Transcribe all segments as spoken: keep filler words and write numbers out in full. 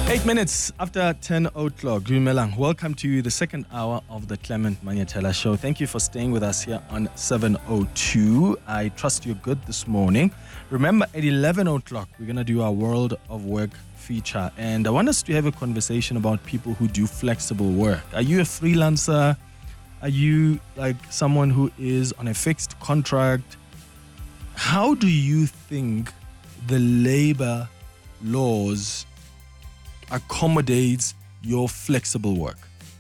Eight minutes after ten o'clock. Dumelang, welcome to the second hour of the Clement Manyatela Show. Thank you for staying with us here on seven oh two. I trust you're good this morning. Remember, at eleven o'clock, we're going to do our World of Work feature. And I want us to have a conversation about people who do flexible work. Are you a freelancer? Are you like someone who is on a fixed contract? How do you think the labor laws accommodates your flexible work?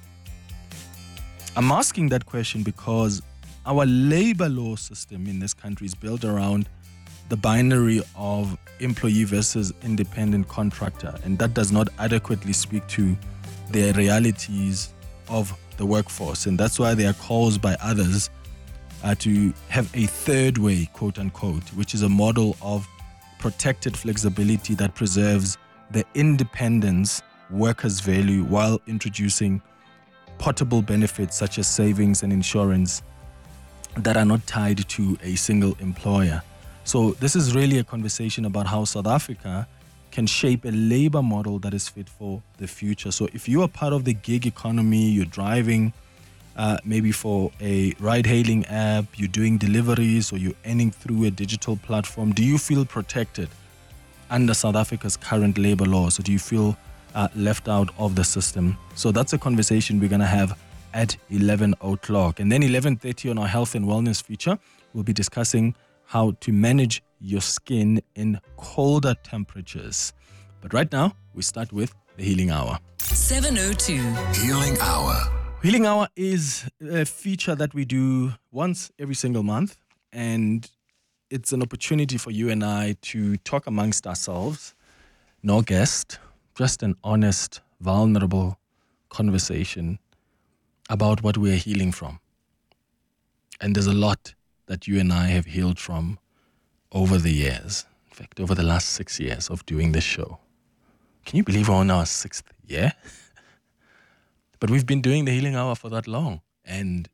I'm asking that question because our labor law system in this country is built around the binary of employee versus independent contractor, and that does not adequately speak to the realities of the workforce. And that's why there are calls by others uh, to have a third way, quote unquote, which is a model of protected flexibility that preserves the independence workers value while introducing portable benefits such as savings and insurance that are not tied to a single employer. So this is really a conversation about how South Africa can shape a labor model that is fit for the future. So if you are part of the gig economy, you're driving uh, maybe for a ride-hailing app, you're doing deliveries, or you're earning through a digital platform, do you feel protected under South Africa's current labor laws, or do you feel uh, left out of the system? So that's a conversation we're going to have at eleven o'clock. And then eleven thirty on our health and wellness feature, we'll be discussing how to manage your skin in colder temperatures. But right now, we start with the Healing Hour. seven oh two. Healing Hour. Healing Hour is a feature that we do once every single month, and it's an opportunity for you and I to talk amongst ourselves. No guest, just an honest, vulnerable conversation about what we are healing from. And there's a lot that you and I have healed from over the years. In fact, over the last six years of doing this show. Can you believe we're on our sixth year? But we've been doing the Healing Hour for that long. And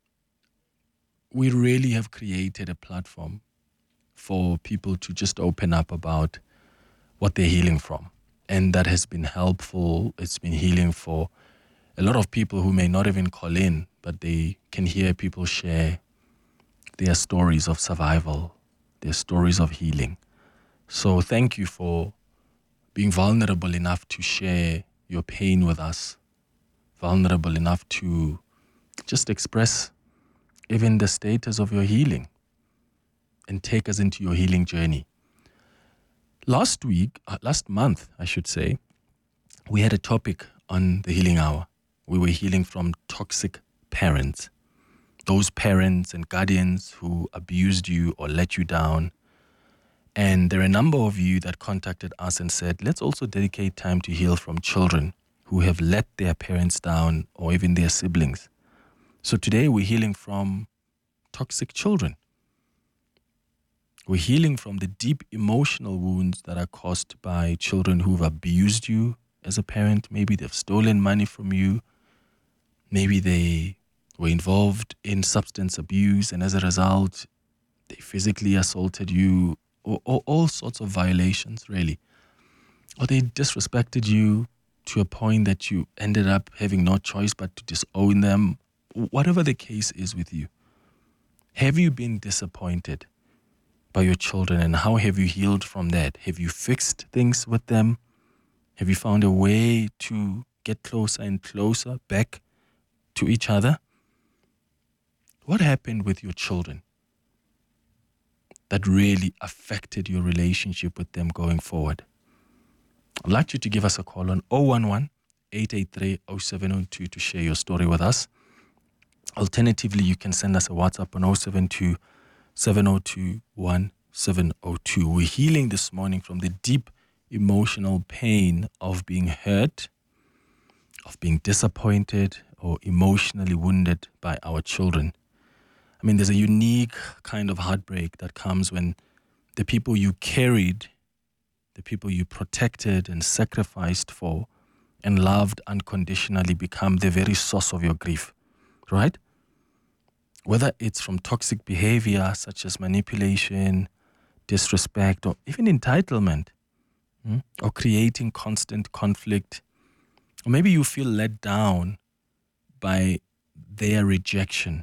we really have created a platform for people to just open up about what they're healing from. And that has been helpful. It's been healing for a lot of people who may not even call in, but they can hear people share their stories of survival, their stories of healing. So thank you for being vulnerable enough to share your pain with us, vulnerable enough to just express even the status of your healing and take us into your healing journey. Last week, uh, last month, I should say, we had a topic on the Healing Hour. We were healing from toxic parents, those parents and guardians who abused you or let you down. And there are a number of you that contacted us and said, let's also dedicate time to heal from children who have let their parents down or even their siblings. So today we're healing from toxic children. We're healing from the deep emotional wounds that are caused by children who've abused you as a parent. Maybe they've stolen money from you. Maybe they were involved in substance abuse, and as a result, they physically assaulted you, or, or all sorts of violations, really. Or they disrespected you to a point that you ended up having no choice but to disown them. Whatever the case is with you, have you been disappointed by your children, and how have you healed from that? Have you fixed things with them? Have you found a way to get closer and closer back to each other? What happened with your children that really affected your relationship with them going forward? I'd like you to give us a call on zero one one, eight eight three, zero seven zero two to share your story with us. Alternatively, you can send us a WhatsApp on zero seven two, seven zero two, one seven zero two. We're healing this morning from the deep emotional pain of being hurt, of being disappointed, or emotionally wounded by our children. I mean, there's a unique kind of heartbreak that comes when the people you carried, the people you protected and sacrificed for and loved unconditionally become the very source of your grief, right? Whether it's from toxic behavior such as manipulation, disrespect, or even entitlement, hmm? or creating constant conflict. Or maybe you feel let down by their rejection.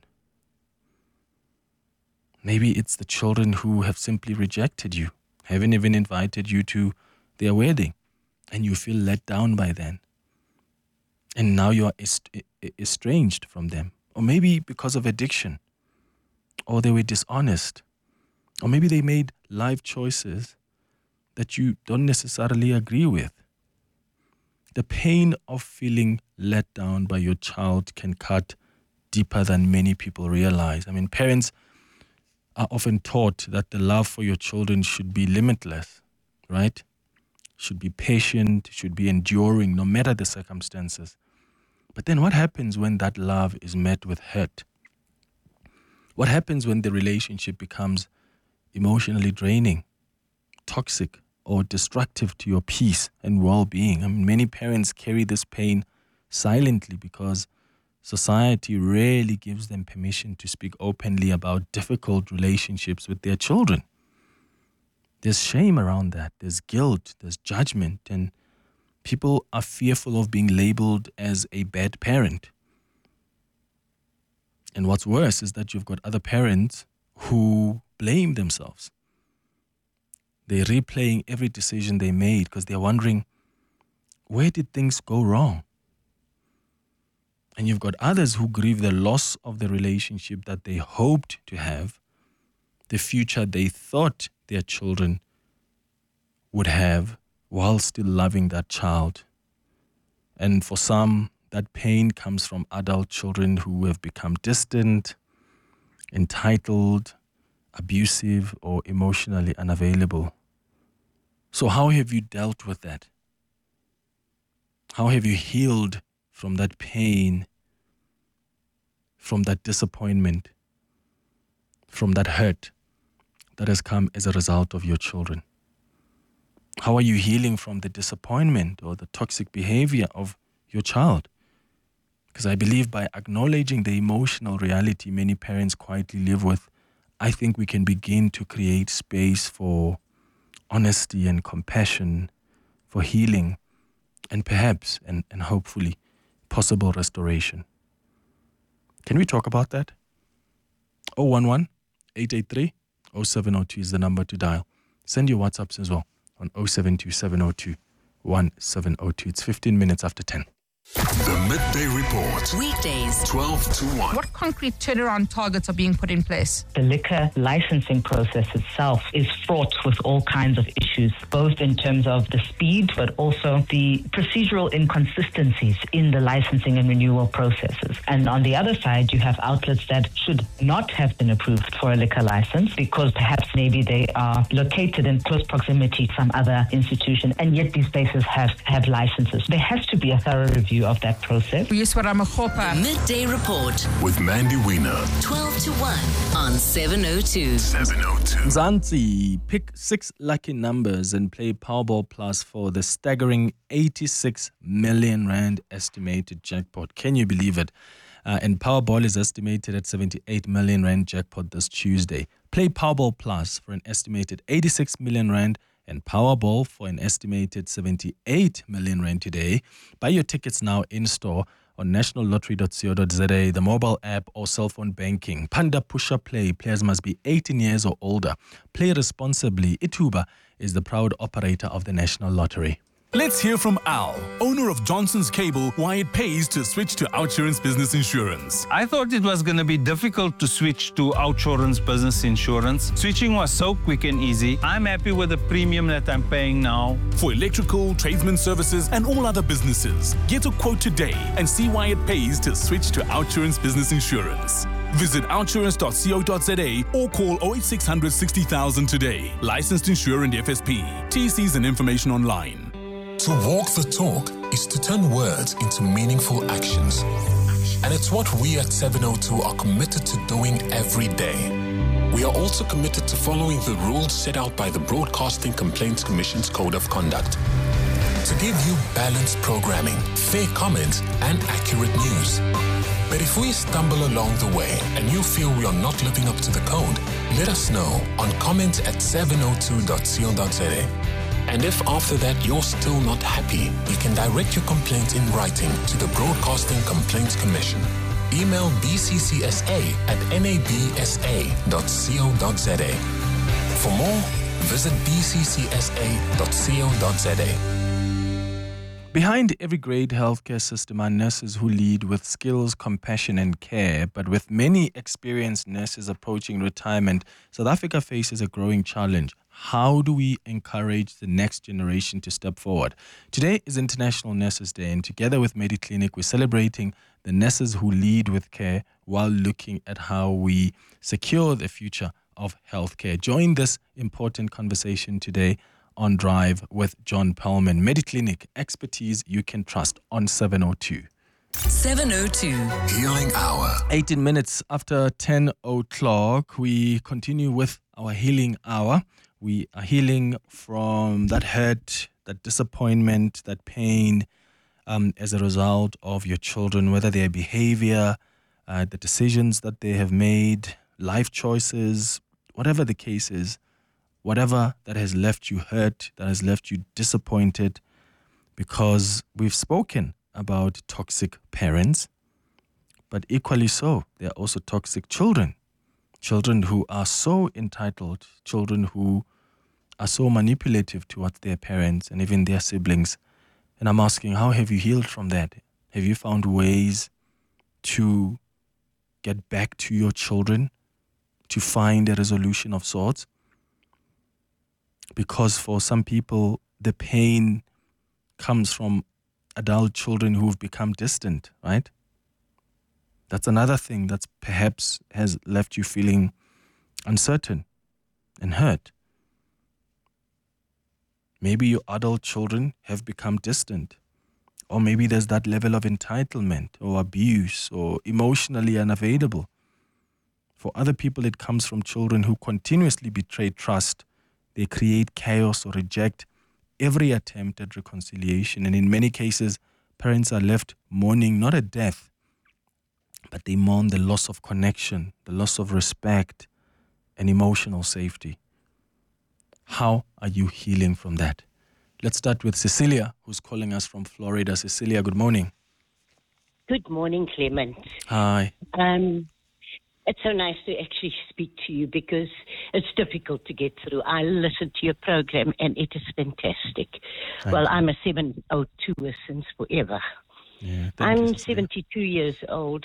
Maybe it's the children who have simply rejected you, haven't even invited you to their wedding, and you feel let down by them. And now you are est- estranged from them. Or maybe because of addiction, or they were dishonest, or maybe they made life choices that you don't necessarily agree with. The pain of feeling let down by your child can cut deeper than many people realize. I mean, parents are often taught that the love for your children should be limitless, right? Should be patient, should be enduring, no matter the circumstances. But then what happens when that love is met with hurt? What happens when the relationship becomes emotionally draining, toxic, or destructive to your peace and well-being? I mean, many parents carry this pain silently because society rarely gives them permission to speak openly about difficult relationships with their children. There's shame around that. There's guilt, there's judgment, and people are fearful of being labeled as a bad parent. And what's worse is that you've got other parents who blame themselves. They're replaying every decision they made because they're wondering, where did things go wrong? And you've got others who grieve the loss of the relationship that they hoped to have, the future they thought their children would have while still loving that child. And for some, that pain comes from adult children who have become distant, entitled, abusive, or emotionally unavailable. So how have you dealt with that? How have you healed from that pain, from that disappointment, from that hurt that has come as a result of your children? How are you healing from the disappointment or the toxic behavior of your child? Because I believe by acknowledging the emotional reality many parents quietly live with, I think we can begin to create space for honesty and compassion, for healing, and perhaps, and, and hopefully, possible restoration. Can we talk about that? oh one one, eight eight three, oh seven oh two is the number to dial. Send your WhatsApps as well on oh seven two seven oh two one seven oh two. It's fifteen minutes after ten. The Midday Report. Weekdays, twelve to one. What concrete turnaround targets are being put in place? The liquor licensing process itself is fraught with all kinds of issues, both in terms of the speed, but also the procedural inconsistencies in the licensing and renewal processes. And on the other side, you have outlets that should not have been approved for a liquor license because perhaps maybe they are located in close proximity to some other institution, and yet these places have, have licenses. There has to be a thorough review of that process. Midday Report with Mandy Wiener. twelve to one on seven oh two. seven oh two. Mzansi, pick six lucky numbers and play Powerball Plus for the staggering eighty-six million rand estimated jackpot. Can you believe it? Uh, and Powerball is estimated at seventy-eight million rand jackpot this Tuesday. Play Powerball Plus for an estimated eighty-six million rand and Powerball for an estimated seventy-eight million rand today. Buy your tickets now in-store on national lottery dot co dot za, the mobile app or cell phone banking. Panda Pusha Play. Players must be eighteen years or older. Play responsibly. Ituba is the proud operator of the National Lottery. Let's hear from Al, owner of Johnson's Cable, why it pays to switch to OUTsurance Business Insurance. I thought it was going to be difficult to switch to OUTsurance Business Insurance. Switching was so quick and easy. I'm happy with the premium that I'm paying now. For electrical, tradesman services, and all other businesses, get a quote today and see why it pays to switch to OUTsurance Business Insurance. Visit outsurance dot co dot za or call oh eight six hundred sixty thousand today. Licensed insurer and F S P. T Cs and information online. To walk the talk is to turn words into meaningful actions. And it's what we at seven oh two are committed to doing every day. We are also committed to following the rules set out by the Broadcasting Complaints Commission's Code of Conduct. To give you balanced programming, fair comments, and accurate news. But if we stumble along the way and you feel we are not living up to the code, let us know on comment at seven oh two dot co dot za. And if after that you're still not happy, you can direct your complaint in writing to the Broadcasting Complaints Commission. Email b c c s a at n a b s a dot co dot z a. For more, visit b c c s a dot co dot z a. Behind every great healthcare system are nurses who lead with skills, compassion, and care. But with many experienced nurses approaching retirement, South Africa faces a growing challenge. How do we encourage the next generation to step forward? Today is International Nurses Day, and together with Mediclinic, we're celebrating the nurses who lead with care while looking at how we secure the future of healthcare. Join this important conversation today on Drive with John Perlman. Mediclinic, expertise you can trust on seven oh two. seven oh two. Healing Hour. eighteen minutes after ten o'clock, we continue with our Healing Hour. We are healing from that hurt, that disappointment, that pain um, as a result of your children, whether their behavior, uh, the decisions that they have made, life choices, whatever the case is. Whatever that has left you hurt, that has left you disappointed, because we've spoken about toxic parents, but equally so, there are also toxic children. Children who are so entitled, children who are so manipulative towards their parents and even their siblings. And I'm asking, how have you healed from that? Have you found ways to get back to your children, to find a resolution of sorts? Because for some people, the pain comes from adult children who've become distant, right? That's another thing that perhaps has left you feeling uncertain and hurt. Maybe your adult children have become distant. Or maybe there's that level of entitlement or abuse or emotionally unavailable. For other people, it comes from children who continuously betray trust. They create chaos or reject every attempt at reconciliation. And in many cases, parents are left mourning not a death, but they mourn the loss of connection, the loss of respect, and emotional safety. How are you healing from that? Let's start with Cecilia, who's calling us from Florida. Cecilia, good morning. Good morning, Clement. Hi. Um, it's so nice to actually speak to you because it's difficult to get through. I listen to your program and it is fantastic. Thank well, you. I'm a seven oh two-er since forever. Yeah, thank you, I'm Cecilia. seventy-two years old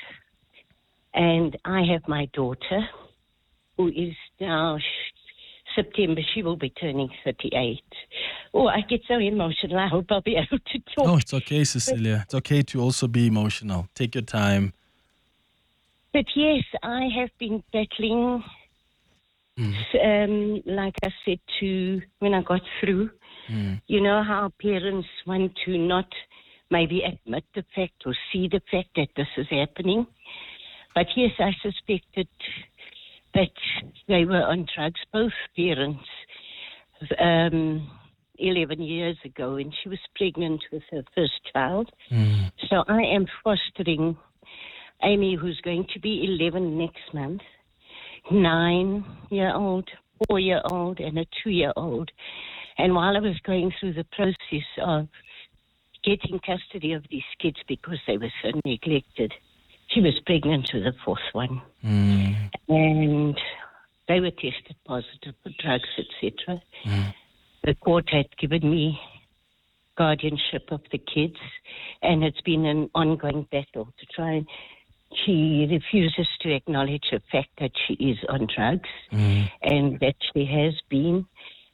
and I have my daughter who is now September, she will be turning thirty-eight. Oh, I get so emotional. I hope I'll be able to talk. Oh, it's okay, Cecilia. It's okay to also be emotional. Take your time. But yes, I have been battling, Mm. um, like I said, to when I got through. Mm. You know how parents want to not maybe admit the fact or see the fact that this is happening. But yes, I suspected that they were on drugs, both parents, um, eleven years ago, and she was pregnant with her first child. Mm. So I am fostering Amy, who's going to be eleven next month, nine-year-old, four-year-old, and a two-year-old. And while I was going through the process of getting custody of these kids because they were so neglected, she was pregnant with the fourth one. Mm. And they were tested positive for drugs, et cetera. Mm. The court had given me guardianship of the kids, and it's been an ongoing battle to try and she refuses to acknowledge the fact that she is on drugs Mm. and that she has been.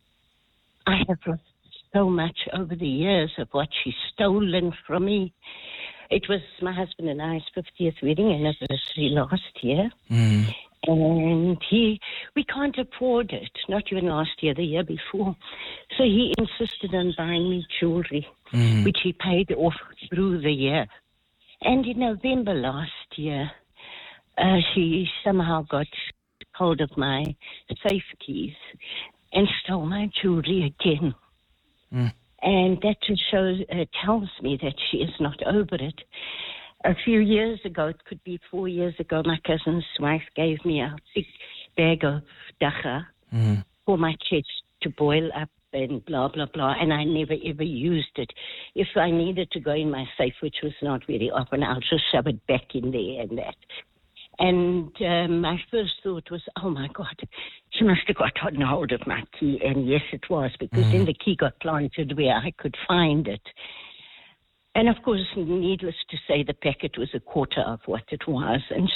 I have lost so much over the years of what she's stolen from me. It was my husband and I's fiftieth wedding anniversary last year. Mm. And he, we can't afford it, not even last year, the year before. So he insisted on buying me jewelry, Mm. which he paid off through the year. And in November last year, uh, she somehow got hold of my safe keys and stole my jewelry again. Mm. And that just shows, uh, tells me that she is not over it. A few years ago, it could be four years ago, my cousin's wife gave me a big bag of dacha Mm. for my chest to boil up and blah, blah, blah. And I never, ever used it. If I needed to go in my safe, which was not very often, I'll just shove it back in there and that. And um, my first thought was, oh, my God, she must have got on hold of my key. And yes, it was, because mm. then the key got planted where I could find it. And, of course, needless to say, the packet was a quarter of what it was. And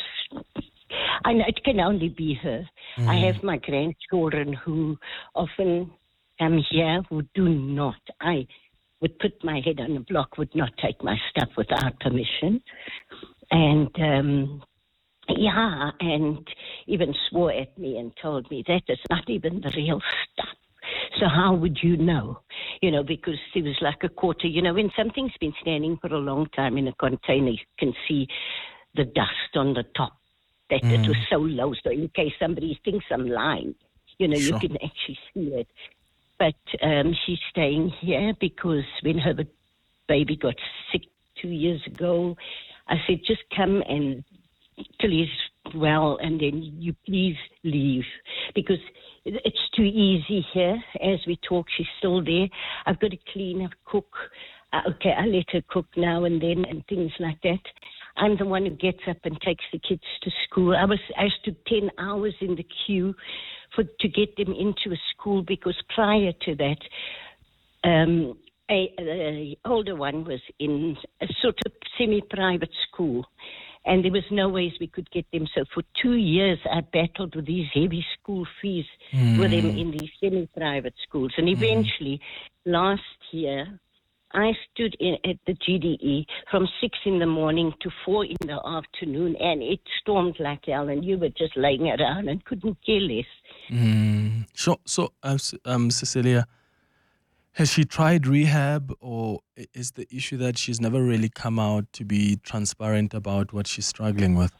I know it can only be her. Mm. I have my grandchildren who often am here who do not. I would put my head on the block, would not take my stuff without permission. And... Um, Yeah, and even swore at me and told me that is not even the real stuff. So how would you know? You know, because it was like a quarter. You know, when something's been standing for a long time in a container, you can see the dust on the top, that mm. it was so low. So in case somebody thinks I'm lying, you know, sure. you can actually see it. But um, she's staying here because when her baby got sick two years ago, I said, just come and till he's well, and then you please leave, because it's too easy here. As we talk, she's still there. I've got to clean up, cook. Uh, okay, I let her cook now and then and things like that. I'm the one who gets up and takes the kids to school. I was I stood ten hours in the queue for to get them into a school, because prior to that, um, a, a older one was in a sort of semi-private school. And there was no ways we could get them. So for two years, I battled with these heavy school fees mm. with them in these semi-private schools. And eventually, mm. last year, I stood in, at the G D E from six in the morning to four in the afternoon, and it stormed like hell, and you were just laying around and couldn't care less. Mm. So, so um, um, Cecilia, has she tried rehab, or is the issue that she's never really come out to be transparent about what she's struggling with?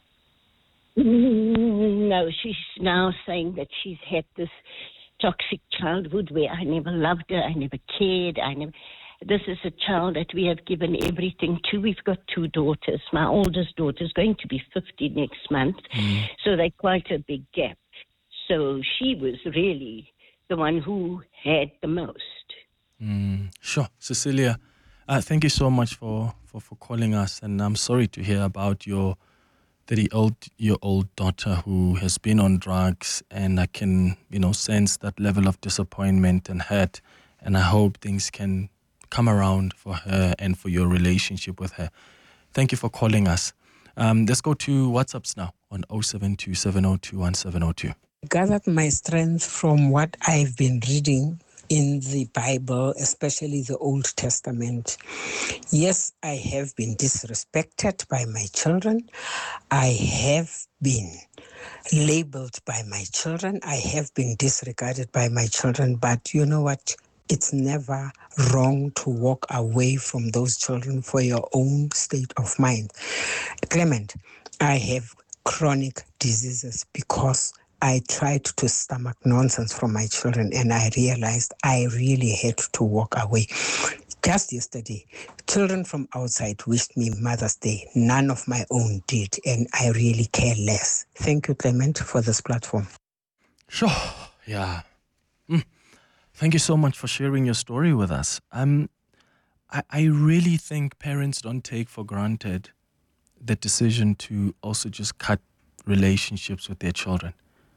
No, she's now saying that she's had this toxic childhood where I never loved her, I never cared, I never... This is a child that we have given everything to. We've got two daughters. My oldest daughter is going to be fifty next month, mm. so they're quite a big gap. So she was really the one who had the most. Mm, sure. Cecilia, uh, thank you so much for, for, for calling us, and I'm sorry to hear about your thirty-year-old daughter who has been on drugs, and I can, you know, sense that level of disappointment and hurt, and I hope things can come around for her and for your relationship with her. Thank you for calling us. Um, let's go to WhatsApps now on oh seven two, seven oh two, one seven oh two. Gathered my strength from what I've been reading in the Bible, especially the Old Testament. Yes, I have been disrespected by my children. I have been labeled by my children. I have been disregarded by my children. But you know what? It's never wrong to walk away from those children for your own state of mind. Clement, I have chronic diseases because I tried to stomach nonsense from my children, and I realized I really had to walk away. Just yesterday, children from outside wished me Mother's Day. None of my own did, and I really care less. Thank you, Clement, for this platform. Sure, yeah. Mm. Thank you so much for sharing your story with us. Um, I, I really think parents don't take for granted the decision to also just cut relationships with their children.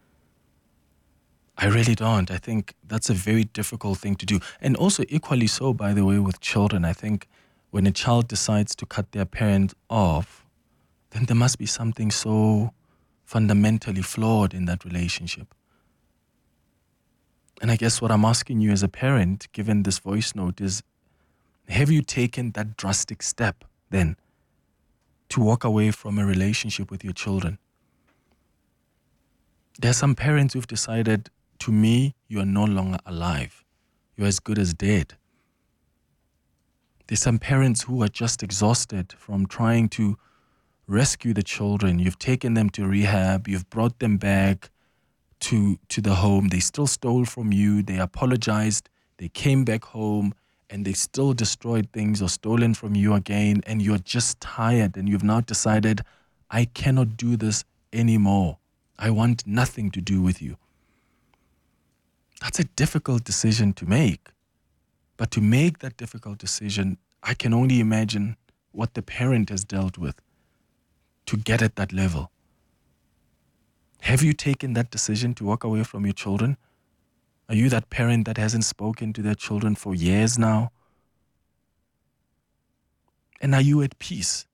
I really don't. I think that's a very difficult thing to do. And also equally so, by the way, with children. I think when a child decides to cut their parent off, then there must be something so fundamentally flawed in that relationship. And I guess what I'm asking you as a parent, given this voice note, is have you taken that drastic step then to walk away from a relationship with your children? There are some parents who've decided, to me, you are no longer alive. You're as good as dead. There's some parents who are just exhausted from trying to rescue the children. You've taken them to rehab. You've brought them back to to the home. They still stole from you. They apologized. They came back home, and they still destroyed things or stolen from you again, and you're just tired, and you've now decided, I cannot do this anymore. I want nothing to do with you. That's a difficult decision to make. But to make that difficult decision, I can only imagine what the parent has dealt with to get at that level. Have you taken that decision to walk away from your children? Are you that parent that hasn't spoken to their children for years now? And are you at peace?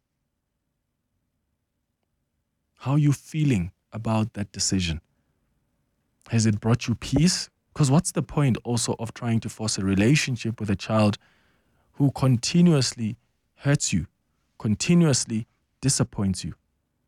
How are you feeling about that decision? Has it brought you peace? Because what's the point also of trying to force a relationship with a child who continuously hurts you, continuously disappoints you?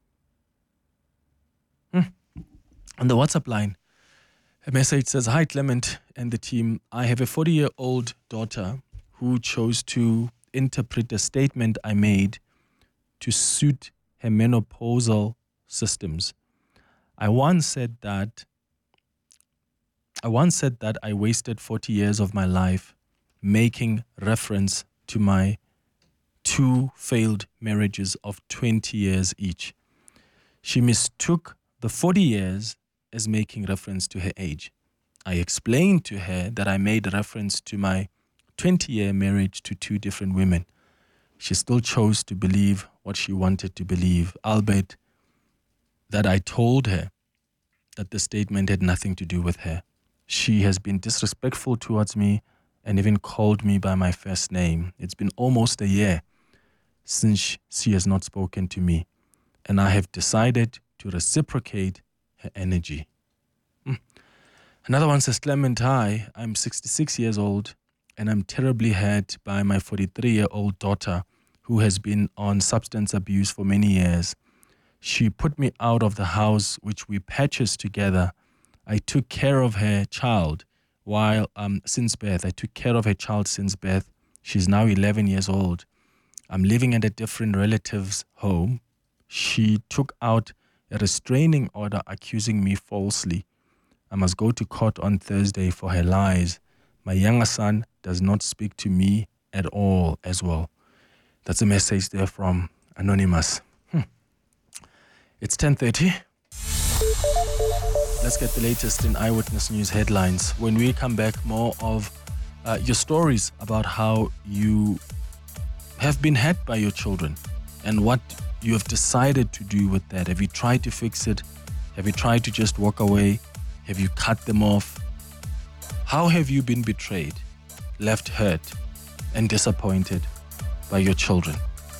Hmm. On the WhatsApp line, a message says, "Hi Clement and the team. I have a forty-year-old daughter who chose to interpret a statement I made to suit her menopausal systems. I once said that I once said that I wasted forty years of my life making reference to my two failed marriages of twenty years each. She mistook the forty years as making reference to her age. I explained to her that I made reference to my twenty-year marriage to two different women. She still chose to believe what she wanted to believe, albeit that I told her that the statement had nothing to do with her. She has been disrespectful towards me and even called me by my first name. It's been almost a year since she has not spoken to me, and I have decided to reciprocate her energy." Hmm. Another one says, "Clement, hi, I'm sixty-six years old and I'm terribly hurt by my forty-three-year-old daughter who has been on substance abuse for many years. She put me out of the house which we purchased together. I took care of her child while um since birth. I took care of her child since birth. She's now eleven years old. I'm living at a different relative's home. She took out a restraining order accusing me falsely. I must go to court on Thursday for her lies. My younger son does not speak to me at all as well." That's a message there from Anonymous. Hmm. It's ten thirty. Let's get the latest in Eyewitness News headlines. When we come back, more of uh, your stories about how you have been hurt by your children and what you have decided to do with that. Have you tried to fix it? Have you tried to just walk away? Have you cut them off? How have you been betrayed, left hurt, and disappointed by your children?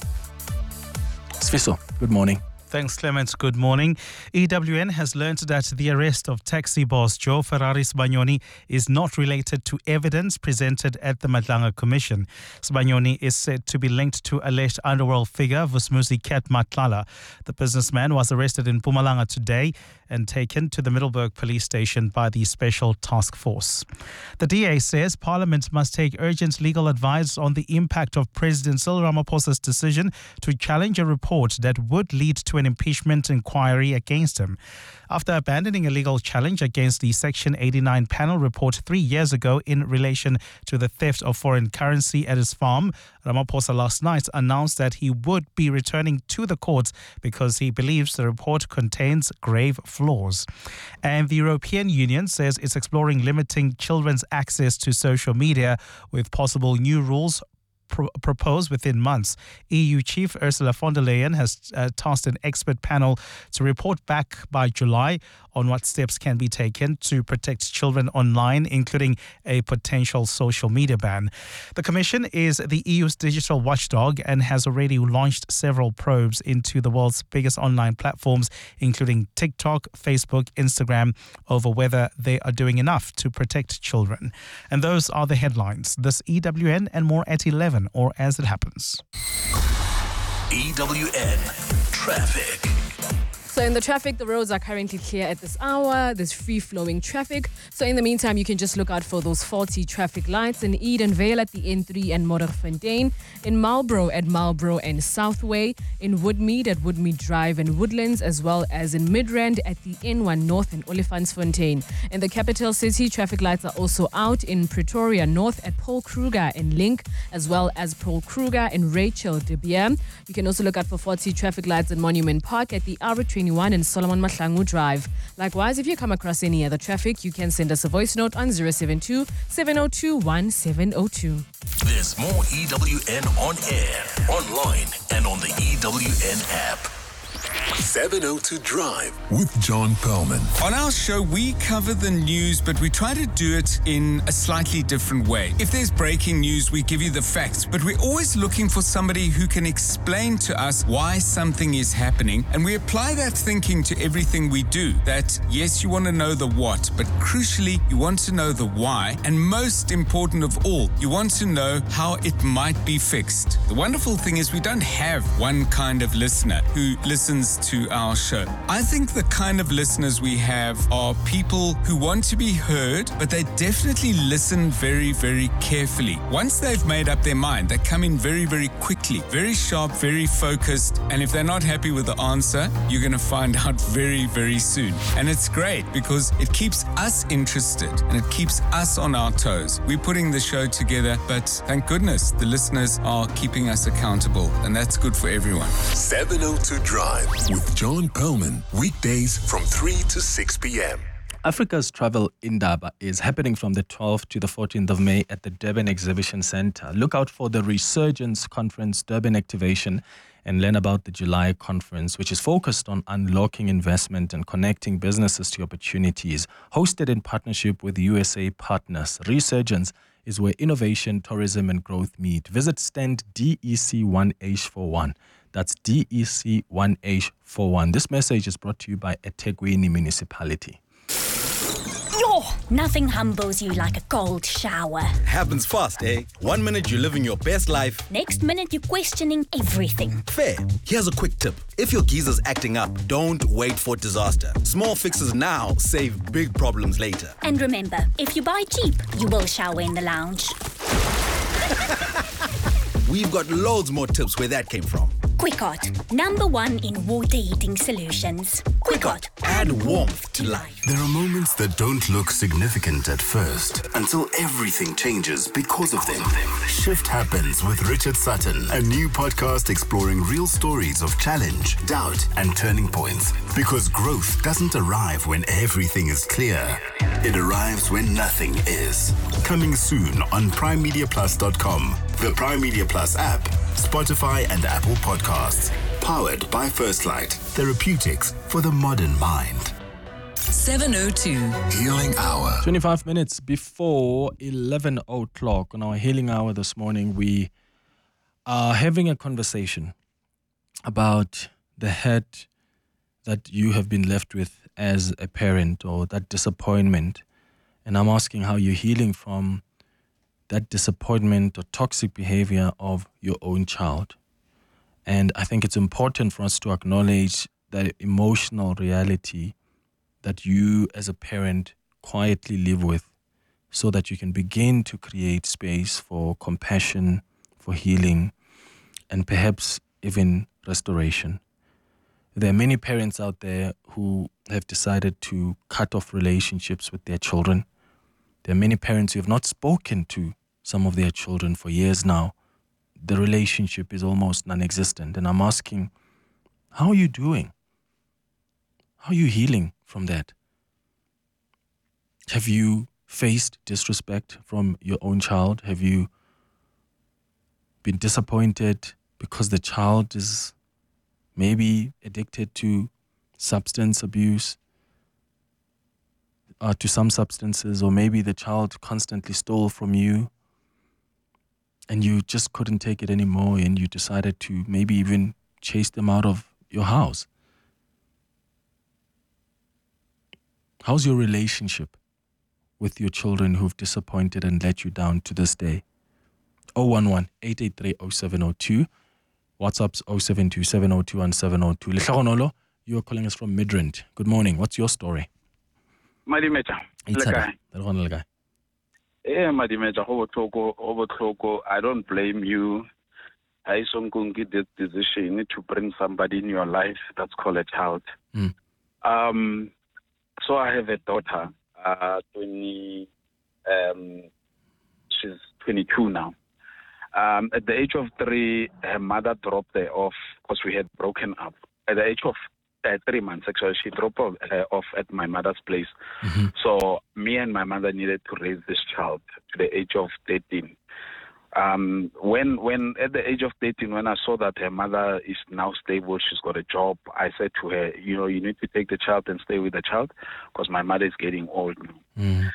Sfiso, good morning. Thanks, Clement. Good morning. E W N has learned that the arrest of taxi boss Joe Ferrari Sibanyoni is not related to evidence presented at the Madlanga Commission. Sibanyoni is said to be linked to alleged underworld figure Vusmuzi Cat Matlala. The businessman was arrested in Mpumalanga today and taken to the Middelburg police station by the Special Task Force. The D A says Parliament must take urgent legal advice on the impact of President Cyril Ramaphosa's decision to challenge a report that would lead to an impeachment inquiry against him. After abandoning a legal challenge against the Section eighty-nine panel report three years ago in relation to the theft of foreign currency at his farm, Ramaphosa last night announced that he would be returning to the courts because he believes the report contains grave flaws. And the European Union says it's exploring limiting children's access to social media with possible new rules Pro- proposed within months. E U Chief Ursula von der Leyen has uh, tasked an expert panel to report back by July on what steps can be taken to protect children online, including a potential social media ban. The Commission is the E U's digital watchdog and has already launched several probes into the world's biggest online platforms, including TikTok, Facebook, Instagram, over whether they are doing enough to protect children. And those are the headlines. This E W N and more at eleven, or as it happens. E W N Traffic. So in the traffic, the roads are currently clear at this hour. There's free-flowing traffic. So in the meantime, you can just look out for those faulty traffic lights in Edenvale at the N three and Modderfontein, in Marlborough at Marlborough and Southway, in Woodmead at Woodmead Drive and Woodlands, as well as in Midrand at the N one North and Olifantsfontein. In the capital city, traffic lights are also out in Pretoria North at Paul Kruger and Link, as well as Paul Kruger and Rachel de Beer. You can also look out for faulty traffic lights in Monument Park at the Arbitrary twenty-one in Solomon Mahlangu Drive. Likewise, if you come across any other traffic, you can send us a voice note on zero seven two, seven zero two, one seven zero two. There's more E W N on air, online, and on the E W N app. seven oh two Drive with John Perlman. On our show, we cover the news, but we try to do it in a slightly different way. If there's breaking news, we give you the facts, but we're always looking for somebody who can explain to us why something is happening, and we apply that thinking to everything we do. That, yes, you want to know the what, but crucially, you want to know the why, and most important of all, you want to know how it might be fixed. The wonderful thing is we don't have one kind of listener who listens to our show. I think the kind of listeners we have are people who want to be heard, but they definitely listen very, very carefully. Once they've made up their mind, they come in very, very quickly, very sharp, very focused, and if they're not happy with the answer, you're going to find out very, very soon. And it's great because it keeps us interested and it keeps us on our toes. We're putting the show together, but thank goodness the listeners are keeping us accountable, and that's good for everyone. seven oh two Drive with John Perlman, weekdays from three to six p.m. Africa's Travel Indaba is happening from the twelfth to the fourteenth of May at the Durban Exhibition Centre. Look out for the Resurgence Conference Durban Activation and learn about the July conference, which is focused on unlocking investment and connecting businesses to opportunities. Hosted in partnership with U S A partners, Resurgence is where innovation, tourism and growth meet. Visit stand D E C one H forty-one. That's D E C one H forty-one. This message is brought to you by eThekwini Municipality. Yo, nothing humbles you like a cold shower. Happens fast, eh? One minute you're living your best life. Next minute you're questioning everything. Fair. Here's a quick tip. If your geezer's acting up, don't wait for disaster. Small fixes now save big problems later. And remember, if you buy cheap, you will shower in the lounge. We've got loads more tips where that came from. Quickot, number one in water heating solutions. Quickot, add warmth to life. There are moments that don't look significant at first until everything changes because of them. Shift Happens with Richard Sutton, a new podcast exploring real stories of challenge, doubt, and turning points. Because growth doesn't arrive when everything is clear. It arrives when nothing is. Coming soon on prime media plus dot com, the Prime Media Plus app, Spotify and Apple Podcasts. Powered by First Light. Therapeutics for the modern mind. seven oh two Healing Hour. twenty-five minutes before eleven o'clock on our Healing Hour this morning, we are having a conversation about the hurt that you have been left with as a parent, or that disappointment. And I'm asking how you're healing from that disappointment or toxic behavior of your own child. And I think it's important for us to acknowledge that emotional reality that you as a parent quietly live with, so that you can begin to create space for compassion, for healing, and perhaps even restoration. There are many parents out there who have decided to cut off relationships with their children. There are many parents who have not spoken to some of their children for years now. The relationship is almost non-existent. And I'm asking, how are you doing? How are you healing from that? Have you faced disrespect from your own child? Have you been disappointed because the child is maybe addicted to substance abuse, uh, to some substances, or maybe the child constantly stole from you and you just couldn't take it anymore and you decided to maybe even chase them out of your house? How's your relationship with your children who've disappointed and let you down to this day? oh one one, eight eight three, oh seven oh two. WhatsApp's oh seven two, seven oh two, one seven oh two. Lehlagonolo, you're calling us from Midrand. Good morning. What's your story? Madimecha. Lekai. Eh, Madimecha, Hobotloko, Hobotloko, I don't blame you. I did this decision to bring somebody in your life that's called a child. Mm. Um, so I have a daughter, uh, twenty, um, she's twenty-two now. Um, at the age of three, her mother dropped her off because we had broken up. At the age of uh, three months actually, she dropped off, uh, off at my mother's place. Mm-hmm. So me and my mother needed to raise this child to the age of thirteen. Um, when, when at the age of thirteen, when I saw that her mother is now stable, she's got a job, I said to her, you know, you need to take the child and stay with the child because my mother is getting old now. Mm.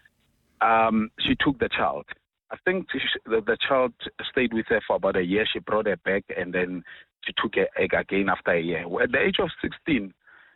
Um, she took the child. I think she, the, the child stayed with her for about a year. She brought her back and then she took her egg again after a year. At the age of sixteen,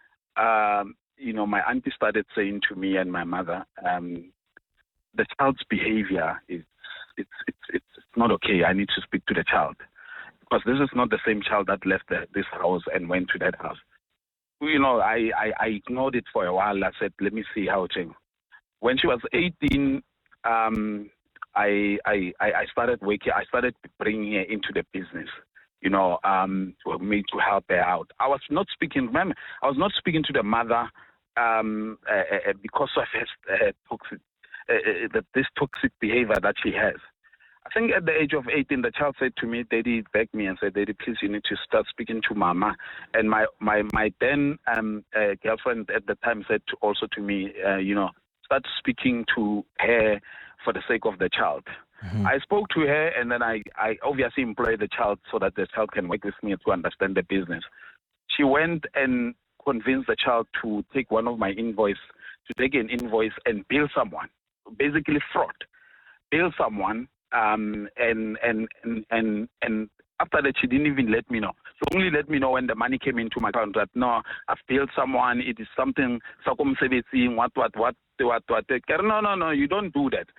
um, you know, my auntie started saying to me and my mother, um, the child's behavior is It's, it's it's it's not okay. I need to speak to the child because this is not the same child that left the, this house and went to that house. You know, I, I, I ignored it for a while. I said, let me see how it is. When she was eighteen, um, I, I I started working. I started bringing her into the business. You know, um, for me to help her out. I was not speaking. Remember, I was not speaking to the mother um, uh, uh, because of her uh, toxic. Uh, that this toxic behavior that she has. I think at the age of eighteen, the child said to me, Daddy, begged me and said, Daddy, please, you need to start speaking to Mama. And my my my then um, uh, girlfriend at the time said to, also to me, uh, you know, start speaking to her for the sake of the child. Mm-hmm. I spoke to her and then I, I obviously employed the child so that the child can work with me to understand the business. She went and convinced the child to take one of my invoice, to take an invoice and bill someone. Basically fraud, bill someone, um, and, and and and and after that she didn't even let me know. She only let me know when the money came into my account that no, I've billed someone. It is something what what what what what. No no no, you don't do that.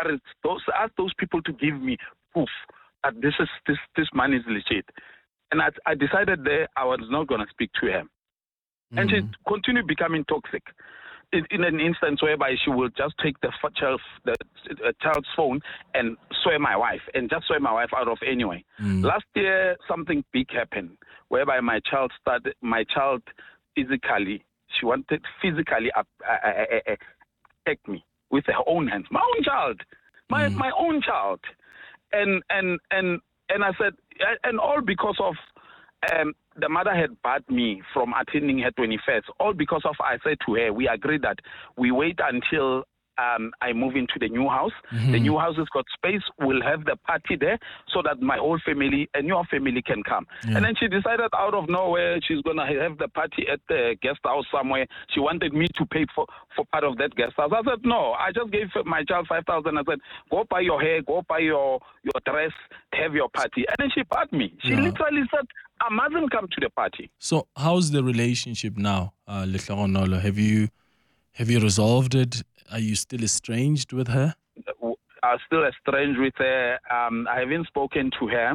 Ask those people to give me proof that this is this this money is legit. And I, I decided there I was not going to speak to her, mm-hmm. and she continued becoming toxic. In, in an instance whereby she will just take the child, the uh, child's phone and swear my wife, and just swear my wife out of anyway. Mm. Last year, something big happened whereby my child started, my child physically, she wanted physically uh, uh, uh, uh, attack me with her own hands. My own child, my mm. my own child, and and and and I said, and all because of. Um, the mother had barred me from attending her twenty-first, all because of, I said to her, we agreed that we wait until um, I move into the new house. Mm-hmm. The new house has got space. We'll have the party there so that my whole family and your family can come. Yeah. And then she decided out of nowhere she's going to have the party at the guest house somewhere. She wanted me to pay for, for part of that guest house. I said, no, I just gave my child five thousand. I said, go buy your hair, go buy your, your dress, have your party. And then she barred me. She yeah. literally said, I mustn't come to the party. So how's the relationship now, uh, Lehlego Nolo? Have you, have you resolved it? Are you still estranged with her? I'm still estranged with her. Um, I haven't spoken to her.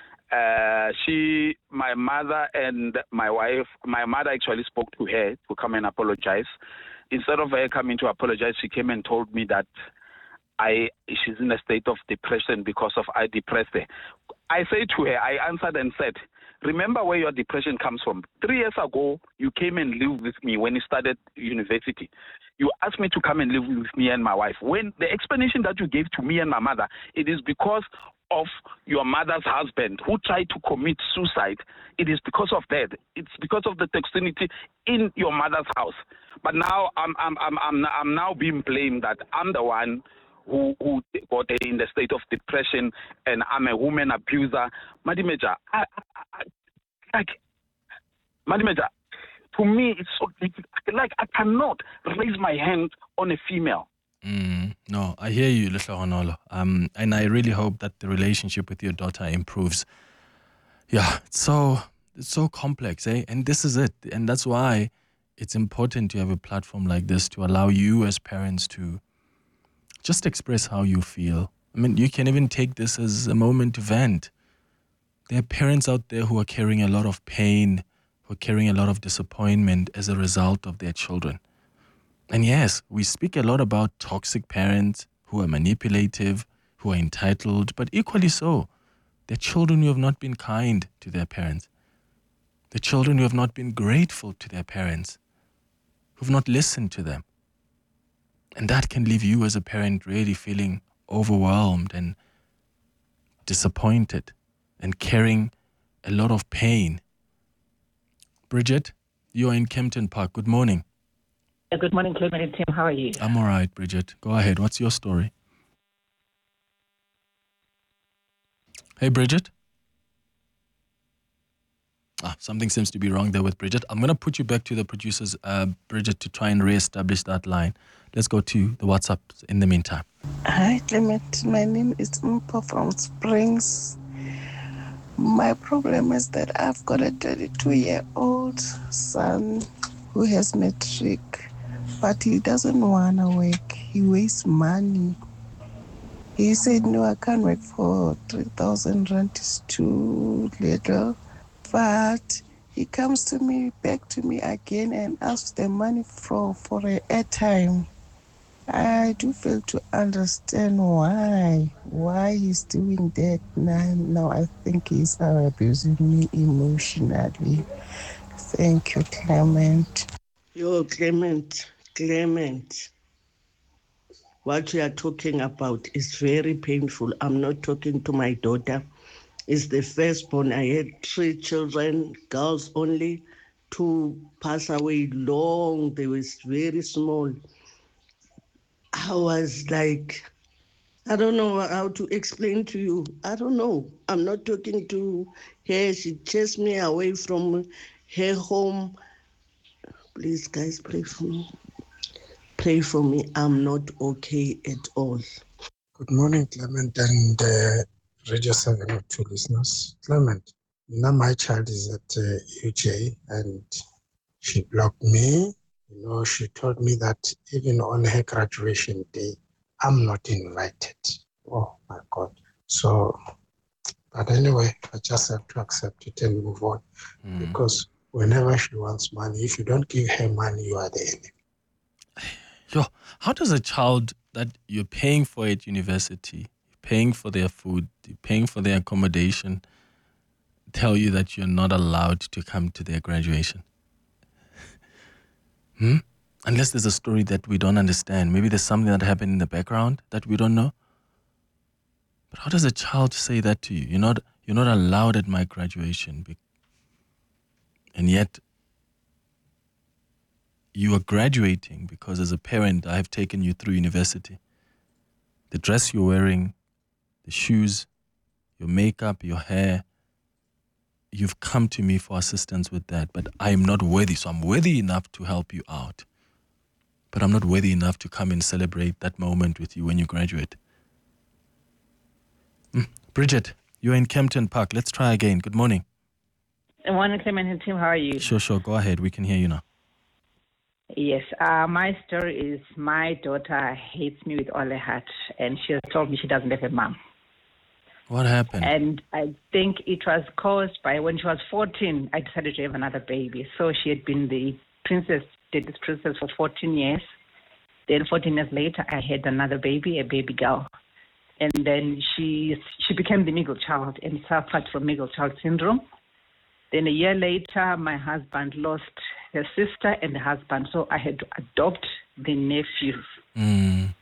Uh, she, my mother and my wife, my mother actually spoke to her to come and apologize. Instead of her coming to apologize, she came and told me that I she's in a state of depression because of I depressed her. I said to her, I answered and said, remember where your depression comes from. Three years ago, you came and lived with me when you started university. You asked me to come and live with me and my wife. When the explanation that you gave to me and my mother, it is because of your mother's husband who tried to commit suicide. It is because of that. It's because of the toxicity in your mother's house. But now I'm I'm I'm I'm, I'm now being blamed that I'm the one who who got in the state of depression and I'm a woman abuser. Madimeja, I, I, I, like Madimeja, to me it's so like I cannot raise my hand on a female. Mm, no, I hear you, Lehlego Nolo. Um, and I really hope that the relationship with your daughter improves. Yeah, it's so it's so complex, eh? And this is it, and that's why it's important to have a platform like this to allow you as parents to just express how you feel. I mean, you can even take this as a moment to vent. There are parents out there who are carrying a lot of pain, who are carrying a lot of disappointment as a result of their children. And yes, we speak a lot about toxic parents who are manipulative, who are entitled, but equally so, they're children who have not been kind to their parents. The children who have not been grateful to their parents, who have not listened to them. And that can leave you as a parent really feeling overwhelmed and disappointed and carrying a lot of pain. Bridget, You're in Kempton Park. Good morning. Uh, Good morning, Clement and Tim. How are you? I'm all right, Bridget. Go ahead. What's your story? Hey, Bridget. Ah, something seems to be wrong there with Bridget. I'm going to put you back to the producers, uh, Bridget, to try and re-establish that line. Let's go to the WhatsApp in the meantime. Hi, Clement. My name is Mpa from Springs. My problem is that I've got a thirty-two-year-old son who has matric, but he doesn't want to work. He wastes money. He said, no, I can't work for three thousand rand. It's too little. But he comes to me, back to me again and asks the money for, for a airtime. I do fail to understand why, why he's doing that. Now, now I think he's uh, abusing me emotionally. Thank you, Clement. Yo, Clement, Clement. What you are talking about is very painful. I'm not talking to my daughter. It's the firstborn. I had three children, girls only, two pass away long. They were very small. I was like, I don't know how to explain to you. I don't know. I'm not talking to her. She chased me away from her home. Please, guys, pray for me. Pray for me. I'm not okay at all. Good morning, Clement and uh, Radio seven oh two listeners. Clement, now my child is at uh, U J and she blocked me. You know, she told me that even on her graduation day, I'm not invited. Oh, my God. So, but anyway, I just have to accept it and move on. Mm. Because whenever she wants money, if you don't give her money, you are the enemy. Yo, how does a child that you're paying for at university, you're paying for their food, you're paying for their accommodation, tell you that you're not allowed to come to their graduation? Hmm? Unless there's a story that we don't understand. Maybe there's something that happened in the background that we don't know. But how does a child say that to you? You're not, you're not allowed at my graduation. And yet, you are graduating because as a parent, I have taken you through university. The dress you're wearing, the shoes, your makeup, your hair, you've come to me for assistance with that, but I am not worthy. So I'm worthy enough to help you out. But I'm not worthy enough to come and celebrate that moment with you when you graduate. Mm. Bridget, you're in Kempton Park. Let's try again. Good morning. Good morning, Clement and Tim. How are you? Sure, sure. Go ahead. We can hear you now. Yes, uh, my story is my daughter hates me with all her heart, and she has told me she doesn't have a mom. What happened? And I think it was caused by when she was fourteen, I decided to have another baby. So she had been the princess, this princess for fourteen years. Then fourteen years later, I had another baby, a baby girl. And then she she became the middle child and suffered from middle child syndrome. Then a year later, my husband lost her sister and the husband, so I had to adopt the nephews. Mm.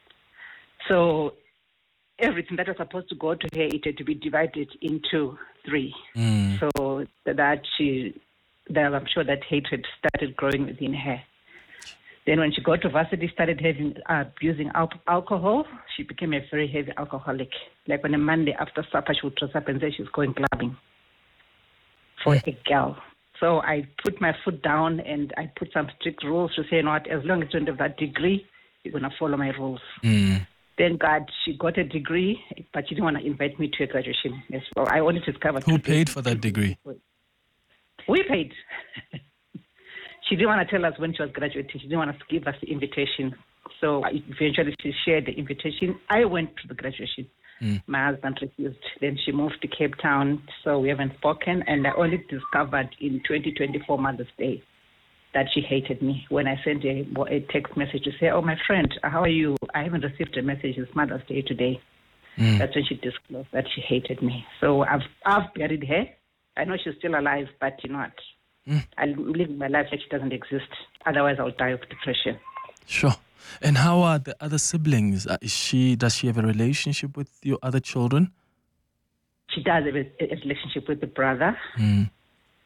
So everything that was supposed to go to her, it had to be divided into three. Mm. So that she, that I'm sure that hatred started growing within her. Then when she got to varsity, started having uh, abusing al- alcohol. She became a very heavy alcoholic. Like on a Monday after supper, she would dress up and say she's going clubbing for a girl. So I put my foot down and I put some strict rules to say, you know what, as long as you don't have that degree, you're going to follow my rules. Mm. Thank God she got a degree, but she didn't want to invite me to a graduation as well. I only discovered. Who paid for that degree? We paid. She didn't want to tell us when she was graduating. She didn't want to give us the invitation. So eventually she shared the invitation. I went to the graduation. Mm. My husband refused. Then she moved to Cape Town, so we haven't spoken. And I only discovered in twenty twenty-four Mother's Day that she hated me when I sent a, a text message to say, oh, my friend, how are you? I haven't received a message. It's Mother's Day today. Mm. That's when she disclosed that she hated me. So I've, I've buried her. I know she's still alive, but you know what? Mm. I'm living my life like she doesn't exist. Otherwise, I'll die of depression. Sure. And how are the other siblings? Uh, is she does she have a relationship with your other children? She does have a, a relationship with the brother. Mm.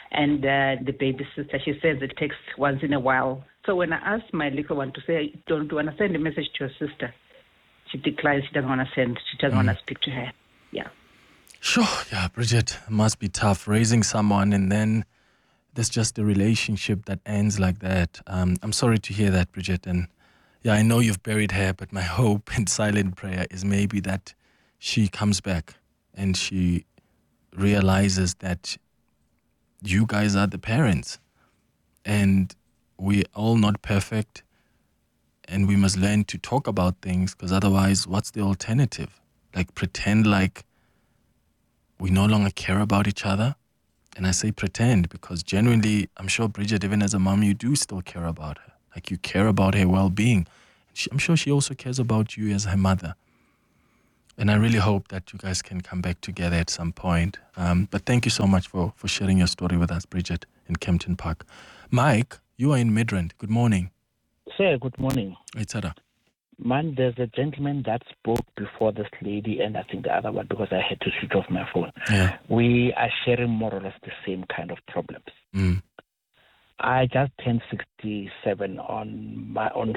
And uh, the baby sister, she says it takes once in a while. So when I asked my little one to say, don't do you want to send a message to your sister? She declines. She doesn't want to send. She doesn't mm. want to speak to her. Yeah. Sure. Yeah, Bridget, it must be tough raising someone and then there's just a relationship that ends like that. Um, I'm sorry to hear that, Bridget. And yeah, I know you've buried her, but my hope and silent prayer is maybe that she comes back and she realizes that you guys are the parents and we're all not perfect and we must learn to talk about things, because otherwise what's the alternative? Like pretend like we no longer care about each other? And I say pretend because genuinely, I'm sure Bridget, even as a mom, you do still care about her. Like you care about her well-being. She, I'm sure she also cares about you as her mother. And I really hope that you guys can come back together at some point. Um, but thank you so much for, for sharing your story with us, Bridget, in Kempton Park. Mike, you are in Midrand. Good morning. Sir, good morning. It's Ada. Man, there's a gentleman that spoke before this lady and I think the other one because I had to switch off my phone. Yeah. We are sharing more or less the same kind of problems. Mm. I just turned sixty-seven on my on